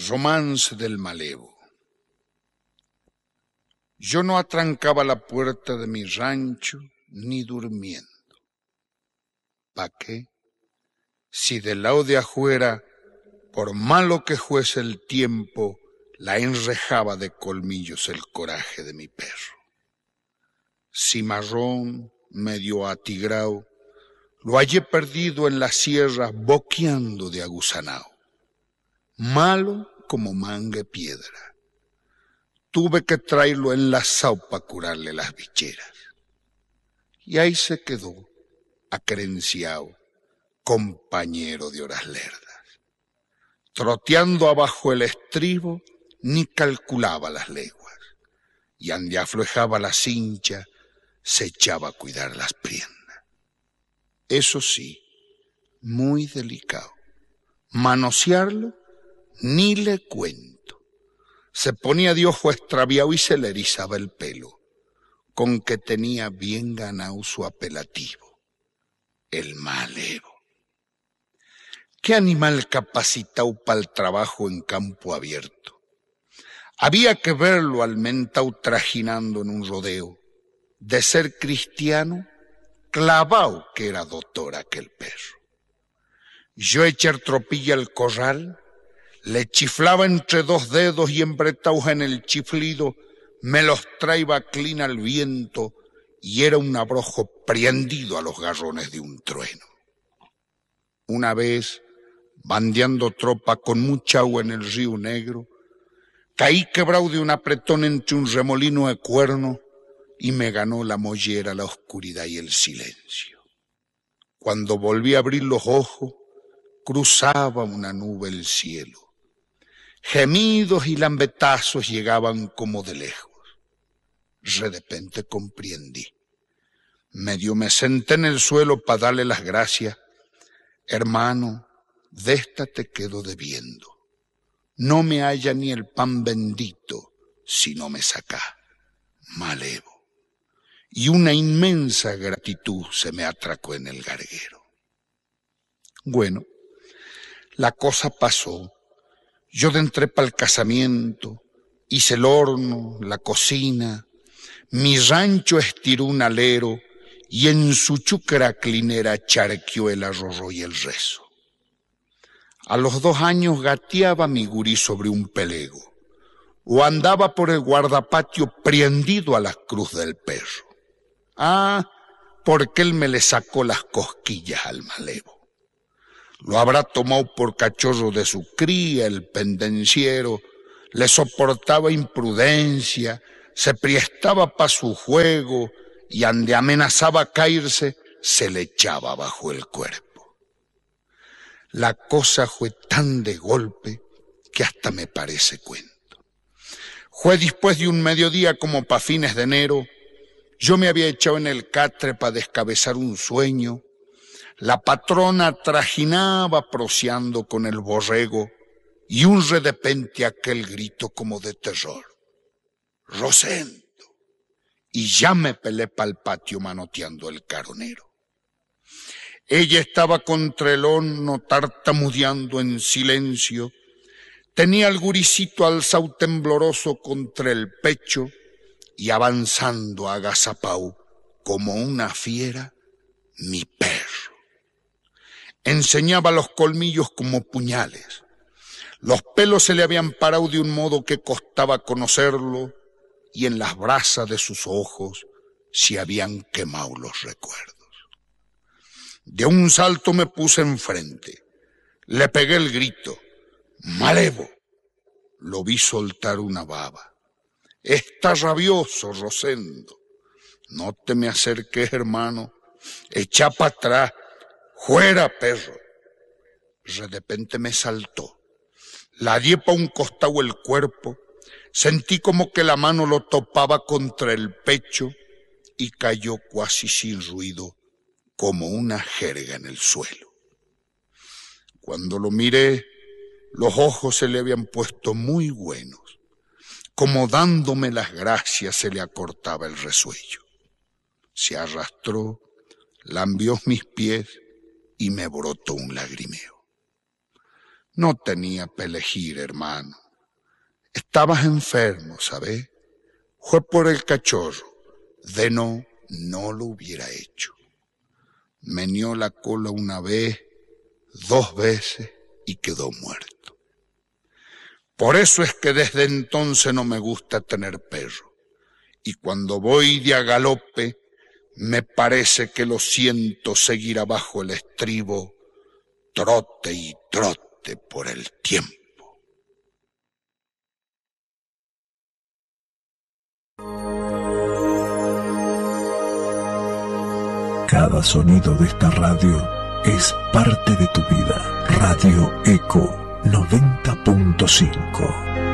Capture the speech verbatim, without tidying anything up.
Romance del malevo. Yo no atrancaba la puerta de mi rancho ni durmiendo. ¿Pa' qué? Si del lado de afuera, por malo que fuese el tiempo, la enrejaba de colmillos el coraje de mi perro. Cimarrón, medio atigrao, lo hallé perdido en la sierra boqueando de aguzanao. Malo como mangue piedra. Tuve que traerlo enlazado para curarle las bicheras. Y ahí se quedó, acrenciao, compañero de horas lerdas. Troteando abajo el estribo, ni calculaba las leguas. Y ande aflojaba la cincha, se echaba a cuidar las prendas. Eso sí, muy delicado. Manosearlo, ni le cuento. Se ponía de ojo extraviado y se le erizaba el pelo, con que tenía bien ganado su apelativo, el malevo. ¿Qué animal capacitado para el trabajo en campo abierto? Había que verlo al mentao trajinando en un rodeo. De ser cristiano, clavao que era doctor aquel perro. Yo eché tropilla al corral, le chiflaba entre dos dedos y embretaos en el chiflido, me los traía clina al viento y era un abrojo prendido a los garrones de un trueno. Una vez, bandeando tropa con mucha agua en el río Negro, caí quebrado de un apretón entre un remolino de cuerno y me ganó la mollera, la oscuridad y el silencio. Cuando volví a abrir los ojos, cruzaba una nube el cielo. Gemidos y lambetazos llegaban como de lejos. De repente comprendí. Medio me senté en el suelo para darle las gracias. Hermano, de esta te quedo debiendo. No me haya ni el pan bendito si no me sacá. Malevo. Y una inmensa gratitud se me atracó en el garguero. Bueno, la cosa pasó. Yo entré pa'l casamiento, hice el horno, la cocina, mi rancho estiró un alero y en su chúcara clinera charqueó el arroyo y el rezo. A los dos años gateaba mi gurí sobre un pelego o andaba por el guardapatio prendido a la cruz del perro. Ah, porque él me le sacó las cosquillas al malevo. Lo habrá tomado por cachorro de su cría, el pendenciero, le soportaba imprudencia, se prestaba pa' su juego y ande amenazaba caerse, se le echaba bajo el cuerpo. La cosa fue tan de golpe que hasta me parece cuento. Fue después de un mediodía como pa' fines de enero, yo me había echado en el catre pa' descabezar un sueño. La patrona trajinaba proseando con el borrego y un redepente aquel grito como de terror. Rosendo. Y ya me pelé pa'l patio manoteando el caronero. Ella estaba contra el horno tartamudeando en silencio. Tenía el guricito alzado tembloroso contra el pecho y avanzando agazapao como una fiera, mi perro. Enseñaba los colmillos como puñales. Los pelos se le habían parado de un modo que costaba conocerlo y en las brasas de sus ojos se habían quemado los recuerdos. De un salto me puse enfrente. Le pegué el grito. ¡Malevo! Lo vi soltar una baba. Está rabioso, Rosendo. No te me acerques, hermano. Echa para atrás. ¡Fuera, perro! De repente me saltó. La di pa' un costado el cuerpo. Sentí como que la mano lo topaba contra el pecho y cayó cuasi sin ruido, como una jerga en el suelo. Cuando lo miré, los ojos se le habían puesto muy buenos. Como dándome las gracias se le acortaba el resuello. Se arrastró, lambió mis pies y me brotó un lagrimeo. No tenía pa' elegir, hermano. Estabas enfermo, ¿sabés? Fue por el cachorro. De no, no lo hubiera hecho. Meneó la cola una vez, dos veces y quedó muerto. Por eso es que desde entonces no me gusta tener perro. Y cuando voy de a galope, me parece que lo siento seguir abajo el estribo, trote y trote por el tiempo. Cada sonido de esta radio es parte de tu vida. Radio Eco noventa punto cinco.